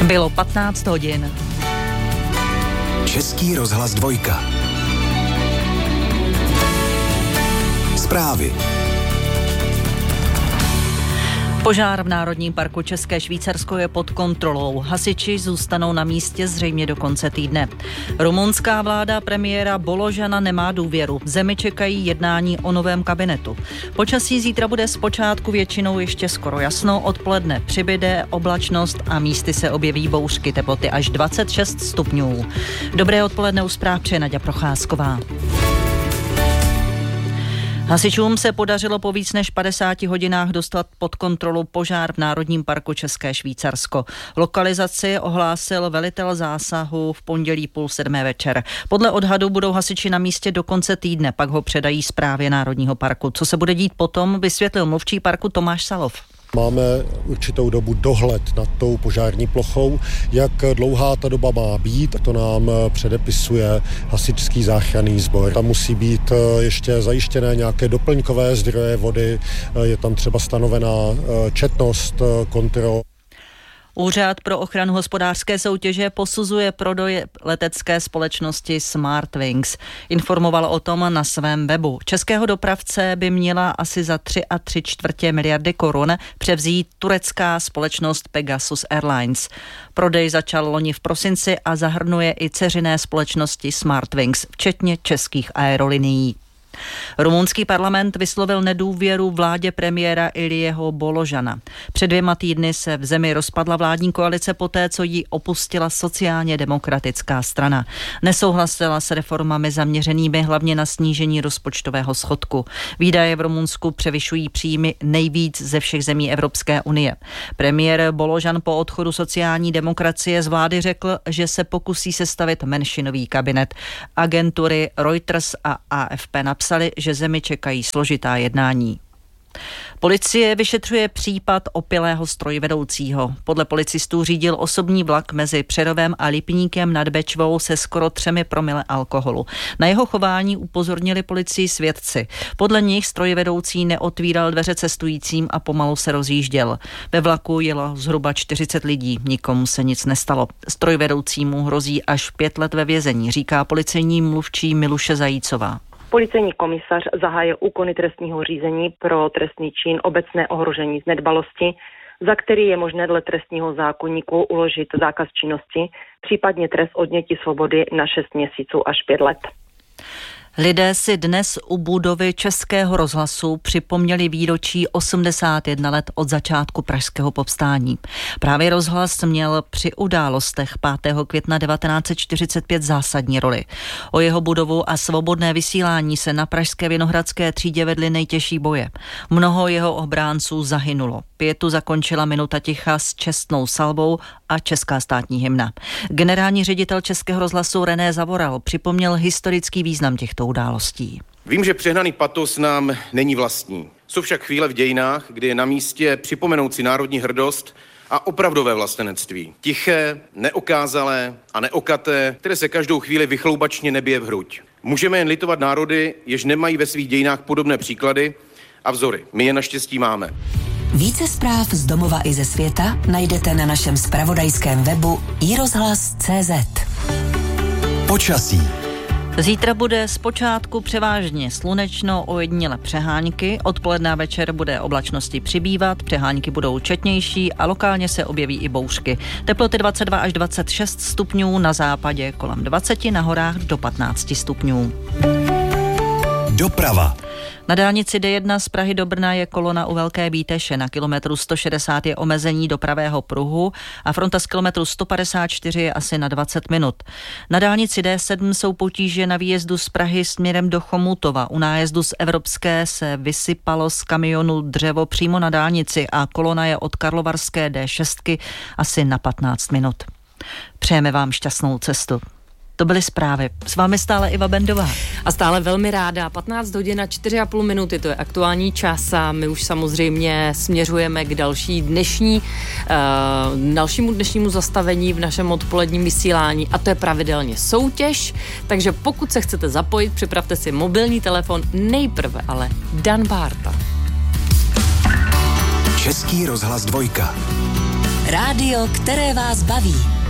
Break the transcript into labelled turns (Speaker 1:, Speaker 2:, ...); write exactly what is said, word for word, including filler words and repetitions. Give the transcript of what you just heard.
Speaker 1: Bylo patnáct hodin.
Speaker 2: Český rozhlas dvojka. Zprávy.
Speaker 1: Požár v Národním parku České Švýcarsko je pod kontrolou. Hasiči zůstanou na místě zřejmě do konce týdne. Rumunská vláda premiéra Boložana nemá důvěru. V zemi čekají jednání o novém kabinetu. Počasí zítra bude zpočátku většinou ještě skoro jasno, odpoledne přibyde oblačnost a místy se objeví bouřky, teploty až dvacet šest stupňů. Dobré odpoledne, u zpráv přeje Naďa Procházková. Hasičům se podařilo po víc než padesáti hodinách dostat pod kontrolu požár v Národním parku České Švýcarsko. Lokalizaci ohlásil velitel zásahu v pondělí půl sedmé večer. Podle odhadu budou hasiči na místě do konce týdne, pak ho předají správě Národního parku. Co se bude dít potom, vysvětlil mluvčí parku Tomáš Salov.
Speaker 3: Máme určitou dobu dohled nad tou požární plochou. Jak dlouhá ta doba má být, to nám předepisuje hasičský záchranný sbor. Tam musí být ještě zajištěné nějaké doplňkové zdroje vody, je tam třeba stanovená četnost kontrol.
Speaker 1: Úřad pro ochranu hospodářské soutěže posuzuje prodej letecké společnosti Smartwings. Informoval o tom na svém webu. Českého dopravce by měla asi za tři a tři čtvrtě miliardy korun převzít turecká společnost Pegasus Airlines. Prodej začal loni v prosinci a zahrnuje i dceřiné společnosti Smartwings, včetně českých aerolinií. Rumunský parlament vyslovil nedůvěru vládě premiéra Ilieho Boložana. Před dvěma týdny se v zemi rozpadla vládní koalice poté, co ji opustila sociálně demokratická strana. Nesouhlasila s reformami zaměřenými hlavně na snížení rozpočtového schodku. Výdaje v Rumunsku převyšují příjmy nejvíc ze všech zemí Evropské unie. Premiér Boložan po odchodu sociální demokracie z vlády řekl, že se pokusí sestavit menšinový kabinet. Agentury Reuters a A F P napsali, že zemi čekají složitá jednání. Policie vyšetřuje případ opilého strojvedoucího. Podle policistů řídil osobní vlak mezi Přerovem a Lipníkem nad Bečvou se skoro třemi promile alkoholu. Na jeho chování upozornili policii svědci. Podle nich strojvedoucí neotvíral dveře cestujícím a pomalu se rozjížděl. Ve vlaku jelo zhruba čtyřicet lidí, nikomu se nic nestalo. Strojvedoucímu hrozí až pět let ve vězení, říká policejní mluvčí Miluše Zajícová.
Speaker 4: Policejní komisař zahájil úkony trestního řízení pro trestný čin obecné ohrožení z nedbalosti, za který je možné dle trestního zákoníku uložit zákaz činnosti, případně trest odnětí svobody na šest měsíců až pět let.
Speaker 1: Lidé si dnes u budovy Českého rozhlasu připomněli výročí osmdesát jedna let od začátku pražského povstání. Právě rozhlas měl při událostech pátého května devatenáct set čtyřicet pět zásadní roli. O jeho budovu a svobodné vysílání se na pražské Vinohradské třídě vedly nejtěžší boje. Mnoho jeho obránců zahynulo. Pětu zakončila minuta ticha s čestnou salvou a česká státní hymna. Generální ředitel Českého rozhlasu René Zavoral připomněl historický význam těchto událostí.
Speaker 5: Vím, že přehnaný patos nám není vlastní. Jsou však chvíle v dějinách, kdy je na místě připomenout si národní hrdost a opravdové vlastenectví. Tiché, neokázalé a neokaté, které se každou chvíli vychloubačně nebije v hruď. Můžeme jen litovat národy, jež nemají ve svých dějinách podobné příklady a vzory. My je naštěstí máme.
Speaker 6: Více zpráv z domova i ze světa najdete na našem zpravodajském webu i rozhlas tečka cé zet.
Speaker 2: Počasí.
Speaker 1: Zítra bude zpočátku převážně slunečno, ojediněle přehánky, odpoledne a večer bude oblačnosti přibývat, přehánky budou četnější a lokálně se objeví i bouřky. Teploty dvacet dva až dvacet šest stupňů, na západě kolem dvacet, na horách do patnáct stupňů.
Speaker 2: Doprava.
Speaker 1: Na dálnici D jedna z Prahy do Brna je kolona u Velké Bíteše, na kilometru sto šedesát je omezení do pravého pruhu a fronta z kilometru sto padesát čtyři je asi na dvacet minut. Na dálnici D sedm jsou potíže na výjezdu z Prahy směrem do Chomutova. U nájezdu z Evropské se vysypalo z kamionu dřevo přímo na dálnici a kolona je od karlovarské D šest asi na patnáct minut. Přejeme vám šťastnou cestu. To byly zprávy. S vámi stále Iva Bendová.
Speaker 7: A stále velmi ráda. patnáct hodin a čtyři a půl minuty, to je aktuální čas a my už samozřejmě směřujeme k další dnešní, uh, dalšímu dnešnímu zastavení v našem odpoledním vysílání a to je pravidelně soutěž, takže pokud se chcete zapojit, připravte si mobilní telefon, nejprve ale Dan Bárta.
Speaker 2: Český rozhlas dvojka.
Speaker 6: Rádio, které vás baví.